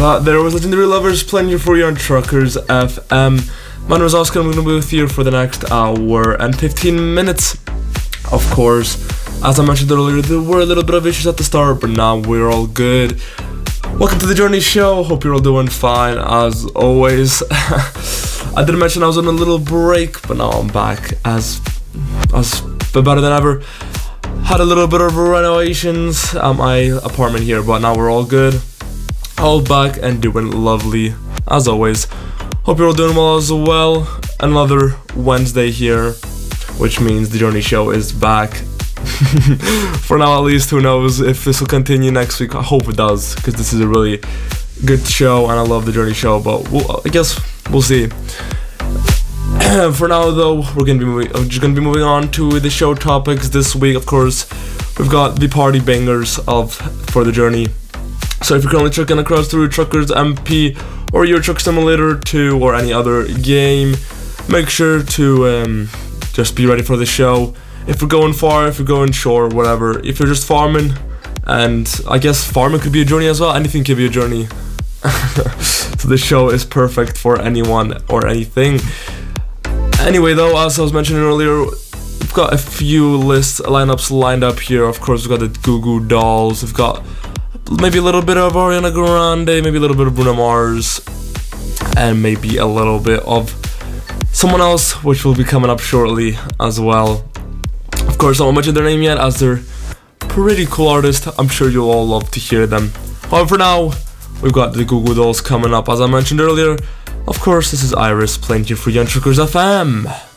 There was Legendary Lovers playing you for you on Truckers FM. My name is Oscar, I'm going to be with you for the next hour and 15 minutes. Of course, as I mentioned earlier, there were a little bit of issues at the start, but now we're all good. Welcome to the Journey Show, hope you're all doing fine as always. I did mention I was on a little break, but now I'm back as better than ever. Had a little bit of renovations at my apartment here, but now we're all good. All back and doing lovely as always. Hope you're all doing well as well. Another Wednesday here, which means the Journey Show is back. For now at least, who knows if this will continue next week. I hope it does, because this is a really good show and I love the Journey Show, but I guess we'll see. For now though, I'm just gonna be moving on to the show topics this week. Of course, we've got the party bangers for the Journey. So if you're currently trucking across through Truckers MP or Euro Truck Simulator 2 or any other game, make sure to just be ready for the show. If you're going far, if you're going short, whatever. If you're just farming, and I guess farming could be a journey as well. Anything could be a journey. So the show is perfect for anyone or anything. Anyway though, as I was mentioning earlier, we've got a few lineups lined up here. Of course, we've got the Goo Goo Dolls, we've got maybe a little bit of Ariana Grande, maybe a little bit of Bruno Mars, and maybe a little bit of someone else, which will be coming up shortly as well. Of course, I won't mention their name yet, as they're pretty cool artists. I'm sure you'll all love to hear them. However, for now, we've got the Goo Goo Dolls coming up, as I mentioned earlier. Of course, this is Iris playing here for Young Truckers FM.